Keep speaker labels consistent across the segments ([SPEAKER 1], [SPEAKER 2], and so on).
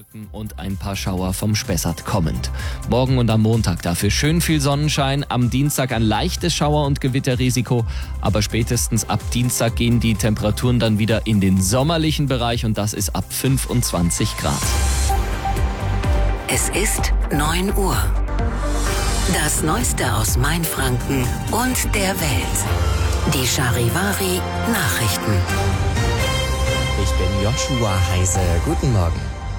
[SPEAKER 1] Wolken und ein paar Schauer vom Spessart kommend. Morgen und am Montag dafür schön viel Sonnenschein, am Dienstag ein leichtes Schauer- und Gewitterrisiko, aber spätestens ab Dienstag gehen die Temperaturen dann wieder in den sommerlichen Bereich und das ist ab 25 Grad.
[SPEAKER 2] Es ist 9 Uhr. Das Neueste aus Mainfranken und der Welt. Die Charivari Nachrichten.
[SPEAKER 3] Ich bin Joshua Heise. Guten Morgen.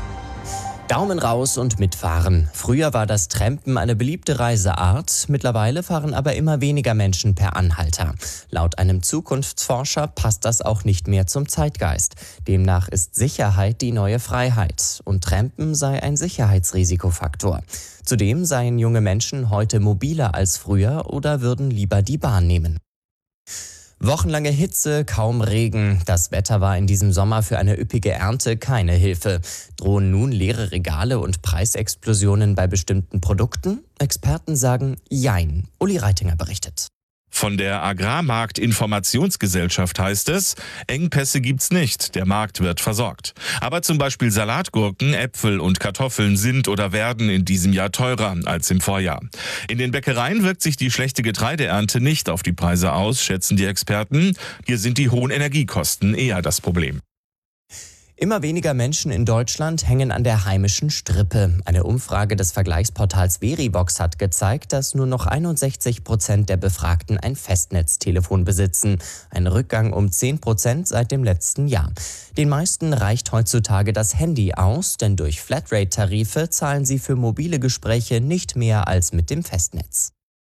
[SPEAKER 3] Daumen raus und mitfahren. Früher war das Trampen eine beliebte Reiseart. Mittlerweile fahren aber immer weniger Menschen per Anhalter. Laut einem Zukunftsforscher passt das auch nicht mehr zum Zeitgeist. Demnach ist Sicherheit die neue Freiheit. Und Trampen sei ein Sicherheitsrisikofaktor. Zudem seien junge Menschen heute mobiler als früher oder würden lieber die Bahn nehmen. Wochenlange Hitze, kaum Regen. Das Wetter war in diesem Sommer für eine üppige Ernte keine Hilfe. Drohen nun leere Regale und Preisexplosionen bei bestimmten Produkten? Experten sagen Jein. Uli Reitinger berichtet.
[SPEAKER 4] Von der Agrarmarkt-Informationsgesellschaft heißt es, Engpässe gibt's nicht, der Markt wird versorgt. Aber zum Beispiel Salatgurken, Äpfel und Kartoffeln sind oder werden in diesem Jahr teurer als im Vorjahr. In den Bäckereien wirkt sich die schlechte Getreideernte nicht auf die Preise aus, schätzen die Experten. Hier sind die hohen Energiekosten eher das Problem.
[SPEAKER 3] Immer weniger Menschen in Deutschland hängen an der heimischen Strippe. Eine Umfrage des Vergleichsportals Verivox hat gezeigt, dass nur noch 61% der Befragten ein Festnetztelefon besitzen. Ein Rückgang um 10% seit dem letzten Jahr. Den meisten reicht heutzutage das Handy aus, denn durch Flatrate-Tarife zahlen sie für mobile Gespräche nicht mehr als mit dem Festnetz.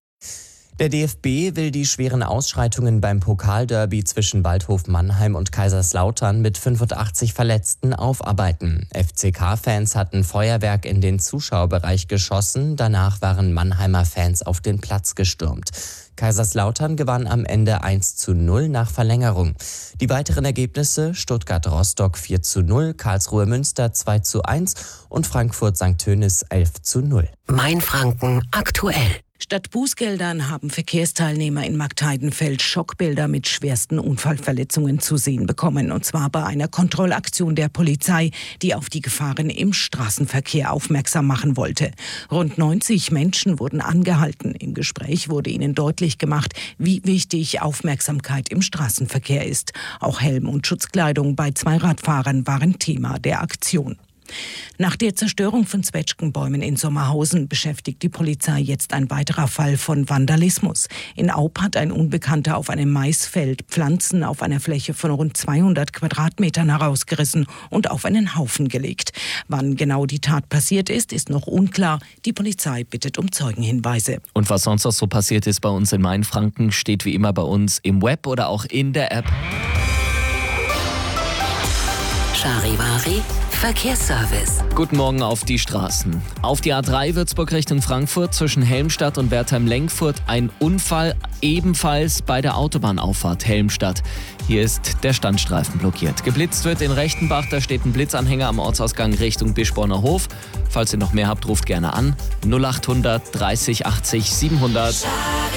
[SPEAKER 3] Der DFB will die schweren Ausschreitungen beim Pokalderby zwischen Waldhof Mannheim und Kaiserslautern mit 85 Verletzten aufarbeiten. FCK-Fans hatten Feuerwerk in den Zuschauerbereich geschossen, danach waren Mannheimer Fans auf den Platz gestürmt. Kaiserslautern gewann am Ende 1:0 nach Verlängerung. Die weiteren Ergebnisse: Stuttgart-Rostock 4:0, Karlsruhe-Münster 2:1 und Frankfurt-St. Tönis 11:0.
[SPEAKER 2] Mainfranken aktuell.
[SPEAKER 5] Statt Bußgeldern haben Verkehrsteilnehmer in Marktheidenfeld Schockbilder mit schwersten Unfallverletzungen zu sehen bekommen. Und zwar bei einer Kontrollaktion der Polizei, die auf die Gefahren im Straßenverkehr aufmerksam machen wollte. Rund 90 Menschen wurden angehalten. Im Gespräch wurde ihnen deutlich gemacht, wie wichtig Aufmerksamkeit im Straßenverkehr ist. Auch Helm und Schutzkleidung bei 2 Radfahrern waren Thema der Aktion. Nach der Zerstörung von Zwetschgenbäumen in Sommerhausen beschäftigt die Polizei jetzt ein weiterer Fall von Vandalismus. In Aub hat ein Unbekannter auf einem Maisfeld Pflanzen auf einer Fläche von rund 200 Quadratmetern herausgerissen und auf einen Haufen gelegt. Wann genau die Tat passiert ist, ist noch unklar. Die Polizei bittet um Zeugenhinweise.
[SPEAKER 1] Und was sonst noch so passiert ist bei uns in Mainfranken, steht wie immer bei uns im Web oder auch in der App.
[SPEAKER 2] Charivari Verkehrsservice.
[SPEAKER 1] Guten Morgen auf die Straßen. Auf die A3 Würzburg Richtung Frankfurt zwischen Helmstadt und Wertheim-Lenkfurt ein Unfall, ebenfalls bei der Autobahnauffahrt Helmstadt. Hier ist der Standstreifen blockiert. Geblitzt wird in Rechtenbach, da steht ein Blitzanhänger am Ortsausgang Richtung Bischborner Hof. Falls ihr noch mehr habt, ruft gerne an. 0800 30 80 700.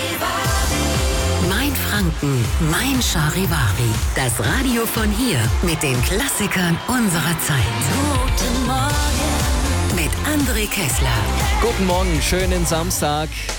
[SPEAKER 2] Mainfranken, mein Charivari. Das Radio von hier mit den Klassikern unserer Zeit. Guten Morgen mit André Kessler.
[SPEAKER 1] Guten Morgen, schönen Samstag.